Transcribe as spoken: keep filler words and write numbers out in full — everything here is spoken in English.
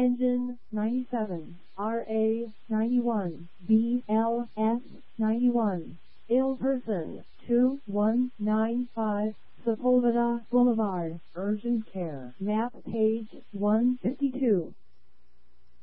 Engine ninety-seven, R A ninety-one, B L S ninety-one. Ill person two one nine five Sepulveda Boulevard. Urgent care. Map page one fifty-two.